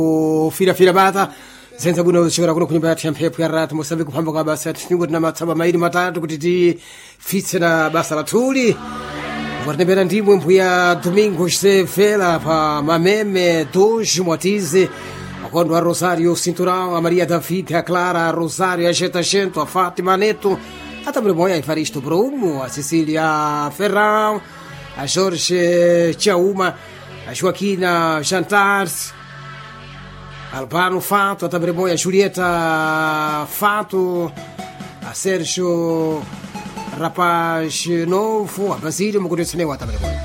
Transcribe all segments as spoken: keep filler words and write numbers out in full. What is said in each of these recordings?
firafira bata zenza bwino chikora kuno kunyumba yathu ya mphepo ya rati Mosambiki kuphamba kwa basa yathu tingo tina matsaba mairi matatu kuti tifitse na basa lathuli vatinembera ndimwe mbuya Domingo José Vela pa mameme dois Moatize akondo a Rosário Cinturão, a Maria David, a Clara, a Rosário, a Geta Gento, a Fátima Neto, a Tabramoia, a Evaristo Brumo, a Cecília Ferrão, a Jorge Tchauma, a Joaquina Jantars, Albano Fato, a Tabramoia, a Julieta Fato, a Sérgio Rapaz Novo, a Basílio Mugurucineu, a Tabramoia.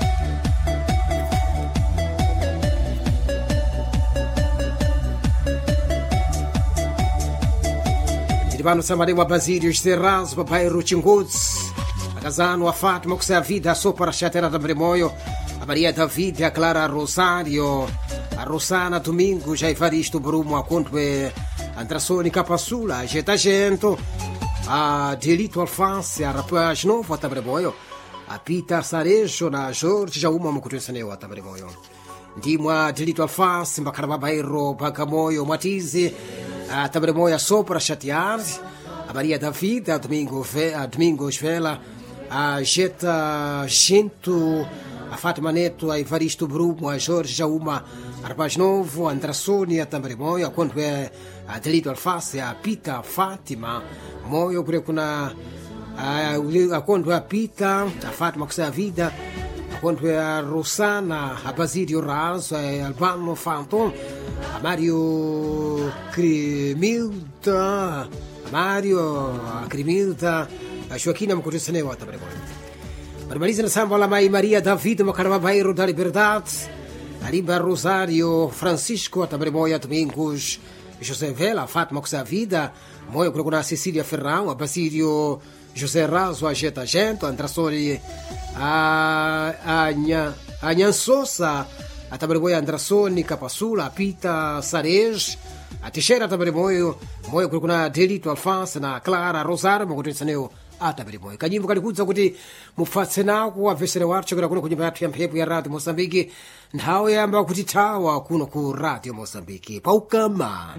Vano Samarema Basílio Serrazo, Papai Rutinguts, a Casano, a Fátima, que se a vida, a sopa, a chatera da Bremoio, a Maria David, a Clara Rosário, a Rosana Domingo, já Evaristo Brumo, a Conte Andrasoni Capassula, a Geta Gento, a Delito Alface, a Rapaz Novo, a Tabremoio, a Pita Sarejo, a Jorge, já uma Mucutensaneu, a Tabremoio. Ndimo a Delito Alface, Macarababairo, Bagamoio, Matize, a Tabremoia Sopra Chatear, a Maria David, a Domingo, a Domingos Vela, a Geta Gento, a Fátima Neto, a Evaristo Brumo, a Jorge Jauma, a Rapaz Novo, a Andrasoni, a Tabremoia, quando é a Delito Alface, a Pita Fátima, Moio, Brecuna, a quando é a Pita, a Fátima que se a vida, a quando é a Rosana, a Basílio Raso, a Albano Fanton, a Mário Crimilda, a Mário, a Crimilda, a Joaquina Mucurucineu, a Tabremoia. Marmarisa na Samba, a Mãe Maria David, a Caravabairo da Liberdade, a Limba Rosário, Francisco, a Tabremoia, Domingos, José Vela, a Fátima que se a vida, Moio Crocuna, Cecília Ferrão, a Basílio José Raso, a Geta Gento, a Andrasori, a, a, Nha, a Nhansosa, a Tabremoia Andrasoni, Capassula, a Pita Sarej, a Teixeira Tabremoio, Moio Crocuna, Delito Alface, na Clara Rosário, Mucutensaneu, a Tabremoia. Kanyimbo kalikuza kuti mufatsenako avesere wathu chokera kuno kunyumba yathu ya mphepo ya Radio Mosambiki, nthawi yamba kuti thawa kuno ku Radio Mosambiki paukama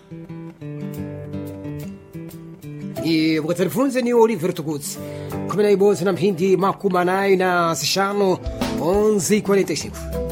mukatarifunze ni Oliver Tukutsi kumi na ibodzi na mphindi makumi anayi na zixanu onze quarenta e cinco.